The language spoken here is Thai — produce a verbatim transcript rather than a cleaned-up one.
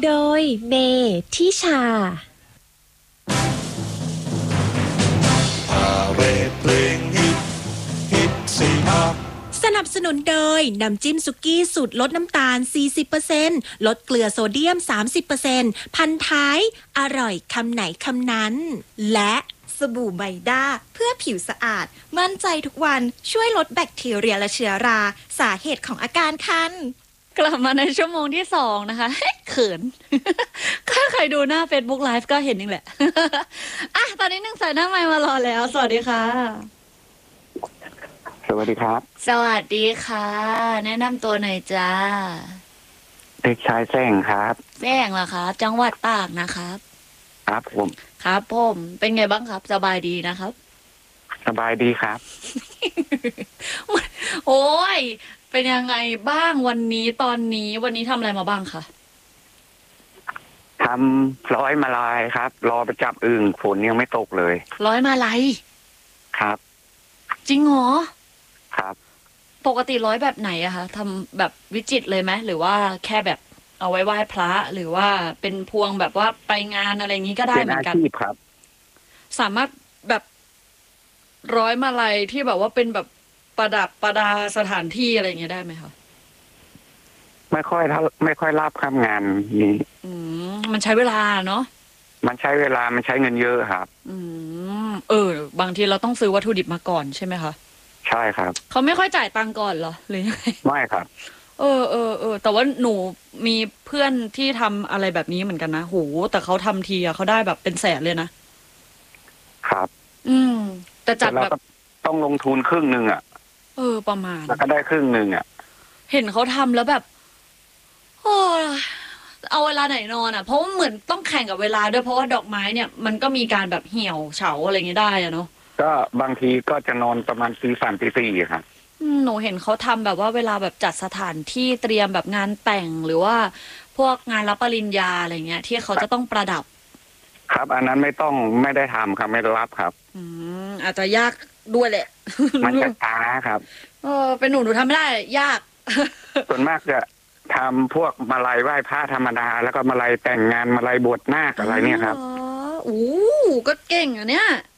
โดยเมทิชาพาเรดเพลงฮิตฮิตซีอาสนับสนุนโดยน้ำจิ้มสุกี้สูตรลดน้ำตาล สี่สิบเปอร์เซ็นต์ ลดเกลือโซเดียม สามสิบเปอร์เซ็นต์ พันท้ายอร่อยคำไหนคำนั้นและสบู่ไบด้าเพื่อผิวสะอาดมั่นใจทุกวันช่วยลดแบคทีเรียและเชื้อราสาเหตุของอาการคันกลับมาในชั่วโมงที่สองนะคะเขินถ้าใครดูหน้า Facebook Live ก็เห็นนี่แหละอ่ะตอนนี้หนึ่งสายหน้าไมค์มารอแล้วสวัสดีค่ะสวัสดีครับสวัสดีค่ะแนะนำตัวหน่อยจ้าเด็กชายแซงครับแซงเหรอคะจังหวัดตากนะครับครับผมครับผมเป็นไงบ้างครับสบายดีนะครับสบายดีครับโอ้ยเป็นยังไงบ้างวันนี้ตอนนี้วันนี้ทำอะไรมาบ้างคะทำร้อยมาลายครับรอไปจับอึ่งฝนยังไม่ตกเลยร้อยมาลัยครับจริงเหรอครับปกติร้อยแบบไหนอะคะทำแบบวิจิตรเลยไหมหรือว่าแค่แบบเอาไว้ไหว้พระหรือว่าเป็นพวงแบบว่าไปงานอะไรอย่างนี้ก็ได้เหมือนกันเป็นอาชีพครับสามารถแบบร้อยมาลัยที่แบบว่าเป็นแบบประดับประดาสถานที่อะไรอย่างเงี้ยได้ไหมคะไม่ค่อยถ้าไม่ค่อยรับทำงานนี้อืมมันใช้เวลาเนาะมันใช้เวลามันใช้เงินเยอะครับอืมเออบางทีเราต้องซื้อวัตถุดิบมาก่อนใช่ไหมคะใช่ครับเขาไม่ค่อยจ่ายตังค์ก่อนเหรอหรือยังไงไม่ครับเออเออเออแต่ว่าหนูมีเพื่อนที่ทำอะไรแบบนี้เหมือนกันนะโหแต่เขาทำทีอะเขาได้แบบเป็นแสนเลยนะครับอืมแต่จัดแบบต้องลงทุนครึ่งหนึ่งอ่ะเออประมาณแล้วก็ได้ครึ่งหนึ่งอ่ะเห็นเขาทำแล้วแบบโอ้เอาเวลาไหนนอนอ่ะเพราะว่าเหมือนต้องแข่งกับเวลาด้วยเพราะว่าดอกไม้เนี่ยมันก็มีการแบบเหี่ยวเฉาอะไรอย่างเงี้ยได้อะเนาะก็บางทีก็จะนอนประมาณตีสามตีสี่ครับหนูเห็นเขาทำแบบว่าเวลาแบบจัดสถานที่เตรียมแบบงานแต่งหรือว่าพวกงานรับปริญญาอะไรเงี้ยที่เขาจะต้องประดับครับอันนั้นไม่ต้องไม่ได้ทำครับไม่ได้รับครับอืมอาจจะยากด้วยแหละมันจะช้าครับเออเป็นหนูหนูทำไม่ได้ยากส่วนมากจะทำพวกมาลัยไหว้พระธรรมดาแล้วก็มาลัยแต่งงานมาลัยบวชนาคอะไรเนี่ยครับอ๋ออู้ก็เก่งอ่ะเนี่ย